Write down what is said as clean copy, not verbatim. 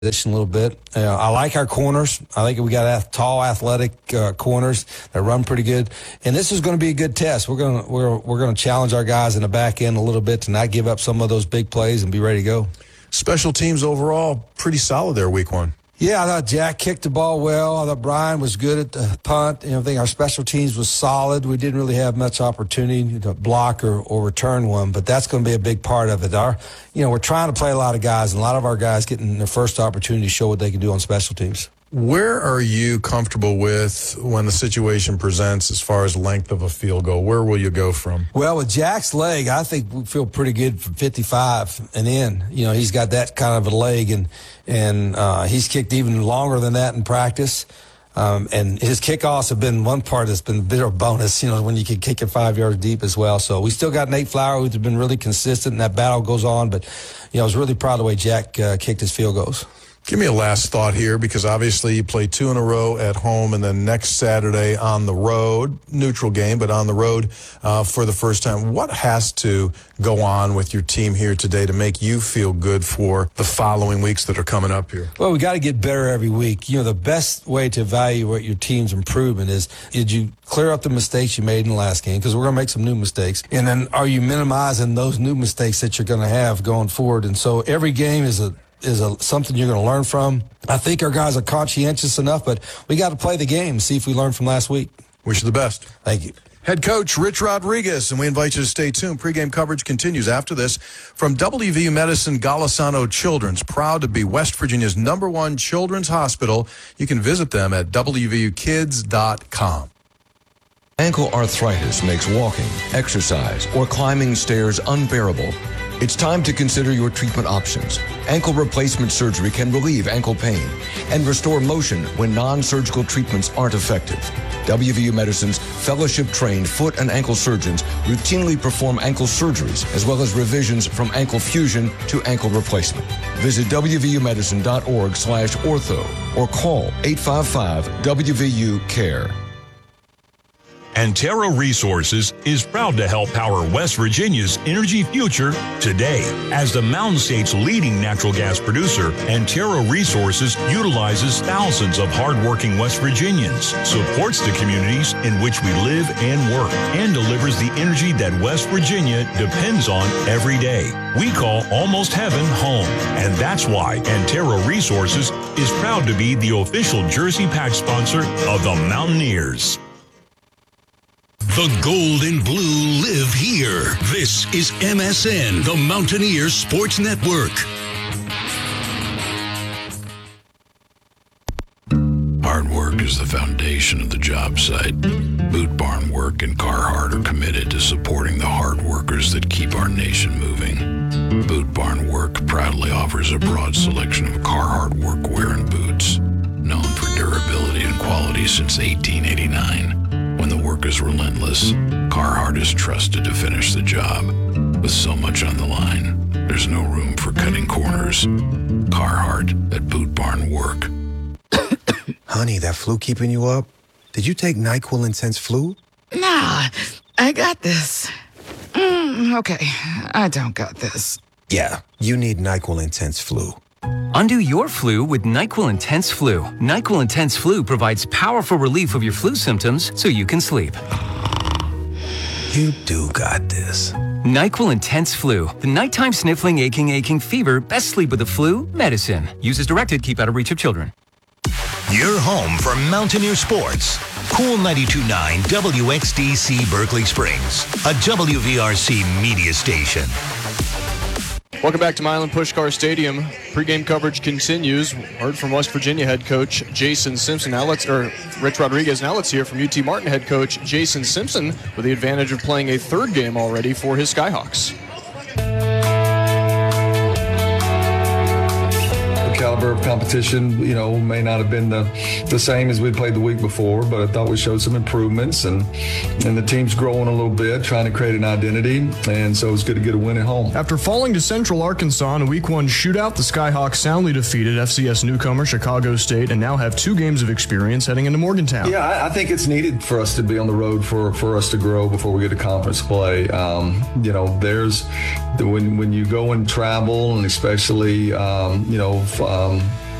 a little bit. I like our corners. I think we got tall, athletic corners that run pretty good. And this is going to be a good test. We're going to challenge our guys in the back end a little bit to not give up some of those big plays and be ready to go. Special teams overall pretty solid there week one. Yeah, I thought Jack kicked the ball well. I thought Brian was good at the punt. I think our special teams was solid. We didn't really have much opportunity to block or return one, but that's going to be a big part of it. We're trying to play a lot of guys, and a lot of our guys getting their first opportunity to show what they can do on special teams. Where are you comfortable with when the situation presents as far as length of a field goal? Where will you go from? Well, with Jack's leg, I think we feel pretty good from 55 and in. He's got that kind of a leg, and he's kicked even longer than that in practice. And his kickoffs have been one part that's been a bit of a bonus, when you can kick it 5 yards deep as well. So we still got Nate Flower, who's been really consistent, and that battle goes on. But, I was really proud of the way Jack kicked his field goals. Give me a last thought here, because obviously you play 2 in a row at home and then next Saturday on the road, neutral game, but on the road for the first time. What has to go on with your team here today to make you feel good for the following weeks that are coming up here? Well, we got to get better every week. The best way to evaluate your team's improvement is, did you clear up the mistakes you made in the last game? Because we're going to make some new mistakes. And then are you minimizing those new mistakes that you're going to have going forward? And so every game is something you're going to learn from. I think our guys are conscientious enough, but we got to play the game, see if we learn from last week. Wish you the best. Thank you. Head coach Rich Rodriguez, and we invite you to stay tuned. Pre-game coverage continues after this from WVU Medicine Golisano Children's, proud to be West Virginia's #1 children's hospital. You can visit them at wvukids.com. Ankle arthritis makes walking, exercise, or climbing stairs unbearable. It's time to consider your treatment options. Ankle replacement surgery can relieve ankle pain and restore motion when non-surgical treatments aren't effective. WVU Medicine's fellowship-trained foot and ankle surgeons routinely perform ankle surgeries as well as revisions from ankle fusion to ankle replacement. Visit wvumedicine.org/ortho or call 855-WVU-CARE. Antero Resources is proud to help power West Virginia's energy future today. As the Mountain State's leading natural gas producer, Antero Resources utilizes thousands of hardworking West Virginians, supports the communities in which we live and work, and delivers the energy that West Virginia depends on every day. We call almost heaven home, and that's why Antero Resources is proud to be the official jersey patch sponsor of the Mountaineers. The gold and blue live here. This is MSN, the Mountaineers Sports Network. Hard work is the foundation of the job site. Boot Barn Work and Carhartt are committed to supporting the hard workers that keep our nation moving. Boot Barn Work proudly offers a broad selection of Carhartt workwear and boots, known for durability and quality since 1889. When the work is relentless, Carhartt is trusted to finish the job. With so much on the line, there's no room for cutting corners. Carhartt at Boot Barn Work. Honey, that flu keeping you up? Did you take NyQuil Intense Flu? Nah, I got this. Okay, I don't got this. Yeah, you need NyQuil Intense Flu. Undo your flu with NyQuil Intense Flu. NyQuil Intense Flu provides powerful relief of your flu symptoms so you can sleep. You do got this. NyQuil Intense Flu. The nighttime sniffling, aching fever. Best sleep with the flu medicine. Use as directed. Keep out of reach of children. Your home for Mountaineer sports. Cool 92.9 WXDC Berkeley Springs, a WVRC media station. Welcome back to Milan Puskar Stadium. Pre-game coverage continues. Heard from West Virginia head coach Jason Simpson. Rich Rodriguez. Now let's hear from UT Martin head coach Jason Simpson with the advantage of playing a third game already for his Skyhawks. Caliber of competition, may not have been the same as we played the week before, but I thought we showed some improvements, and the team's growing a little bit, trying to create an identity, and so it's good to get a win at home. After falling to Central Arkansas in a Week 1 shootout, the Skyhawks soundly defeated FCS newcomer Chicago State and now have 2 games of experience heading into Morgantown. Yeah, I think it's needed for us to be on the road for us to grow before we get to conference play. When you go and travel, and especially